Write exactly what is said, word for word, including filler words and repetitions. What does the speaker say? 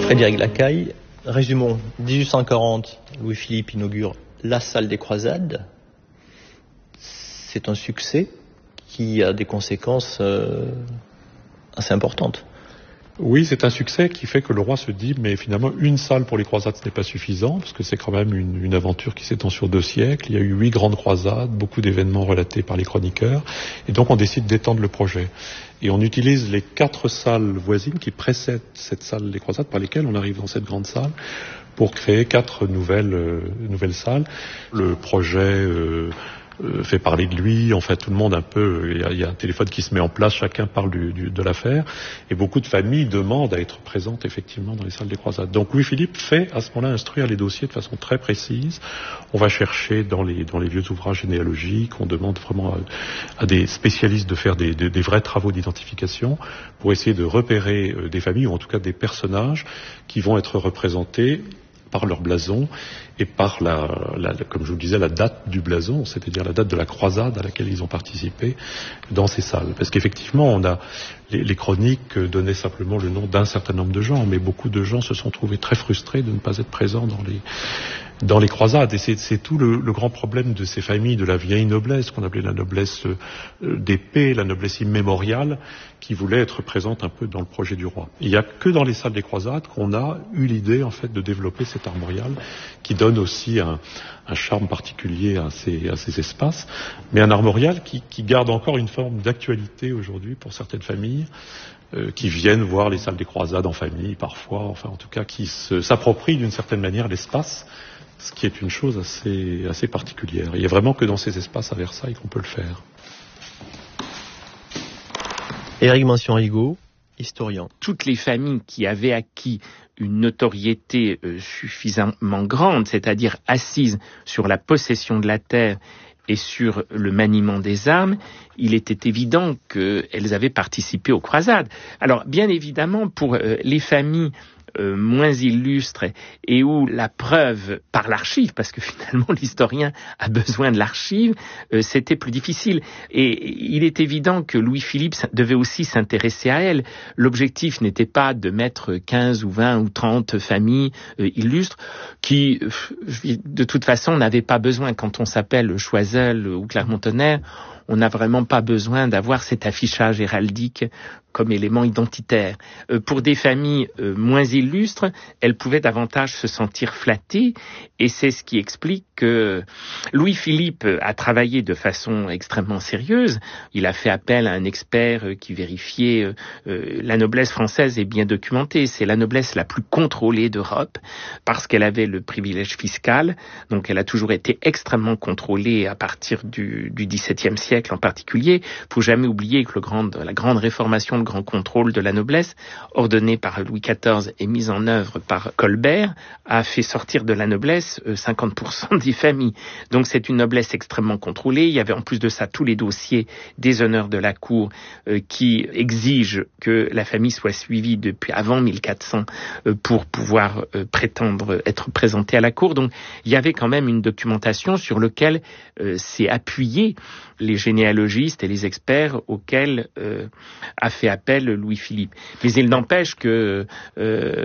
Frédéric Lacaille, résumons. dix-huit cent quarante, Louis-Philippe inaugure la salle des croisades. C'est un succès qui a des conséquences euh, assez importantes. Oui, c'est un succès qui fait que le roi se dit, mais finalement, une salle pour les croisades, ce n'est pas suffisant, parce que c'est quand même une, une aventure qui s'étend sur deux siècles. Il y a eu huit grandes croisades, beaucoup d'événements relatés par les chroniqueurs, et donc on décide d'étendre le projet. Et on utilise les quatre salles voisines qui précèdent cette salle des croisades, par lesquelles on arrive dans cette grande salle, pour créer quatre nouvelles, euh, nouvelles salles. Le projet... Euh, Euh, fait parler de lui, en fait tout le monde un peu, il y, y a un téléphone qui se met en place, chacun parle du, du, de l'affaire, et beaucoup de familles demandent à être présentes effectivement dans les salles des croisades. Donc Louis-Philippe fait à ce moment-là instruire les dossiers de façon très précise. On va chercher dans les, dans les vieux ouvrages généalogiques, on demande vraiment à, à des spécialistes de faire des, des, des vrais travaux d'identification pour essayer de repérer euh, des familles, ou en tout cas des personnages qui vont être représentés par leur blason et par la, la, comme je vous le disais, la date du blason, c'est-à-dire la date de la croisade à laquelle ils ont participé dans ces salles. Parce qu'effectivement, on a les, les chroniques donnaient simplement le nom d'un certain nombre de gens, mais beaucoup de gens se sont trouvés très frustrés de ne pas être présents dans les dans les croisades. Et c'est, c'est tout le, le grand problème de ces familles de la vieille noblesse, qu'on appelait la noblesse euh, d'épée, la noblesse immémoriale, qui voulait être présente un peu dans le projet du roi. Il n'y a que dans les salles des croisades qu'on a eu l'idée en fait de développer cet armorial qui donne aussi un, un charme particulier à ces, à ces espaces, mais un armorial qui, qui garde encore une forme d'actualité aujourd'hui pour certaines familles euh, qui viennent voir les salles des croisades en famille parfois, enfin en tout cas qui se, s'approprient d'une certaine manière l'espace, ce qui est une chose assez, assez particulière. Il n'y a vraiment que dans ces espaces à Versailles qu'on peut le faire. Éric Mansion-Rigaud, historien. Toutes les familles qui avaient acquis une notoriété euh, suffisamment grande, c'est-à-dire assise sur la possession de la terre et sur le maniement des armes, il était évident qu'elles avaient participé aux croisades. Alors, bien évidemment, pour euh, les familles Euh, moins illustres et où la preuve par l'archive, parce que finalement l'historien a besoin de l'archive, euh, c'était plus difficile. Et il est évident que Louis-Philippe devait aussi s'intéresser à elle. L'objectif n'était pas de mettre quinze ou vingt ou trente familles euh, illustres qui, euh, de toute façon, n'avaient pas besoin. Quand on s'appelle Choiseul ou Clermont-Tonnerre, on n'a vraiment pas besoin d'avoir cet affichage héraldique comme élément identitaire. Euh, pour des familles euh, moins illustres, elles pouvaient davantage se sentir flattées, et c'est ce qui explique que Louis-Philippe a travaillé de façon extrêmement sérieuse. Il a fait appel à un expert euh, qui vérifiait euh, euh, la noblesse française est bien documentée. C'est la noblesse la plus contrôlée d'Europe parce qu'elle avait le privilège fiscal, donc elle a toujours été extrêmement contrôlée à partir du, du dix-septième siècle en particulier. Il faut jamais oublier que le grand, la grande réformation, le grand contrôle de la noblesse, ordonné par Louis quatorze et mis en œuvre par Colbert, a fait sortir de la noblesse euh, cinquante pour cent des familles. Donc c'est une noblesse extrêmement contrôlée. Il y avait en plus de ça tous les dossiers des honneurs de la cour euh, qui exigent que la famille soit suivie depuis avant mille quatre cents euh, pour pouvoir euh, prétendre être présentée à la cour. Donc il y avait quand même une documentation sur laquelle euh, s'est appuyé les généalogistes et les experts auxquels euh, a fait appel Louis-Philippe. Mais il n'empêche que euh,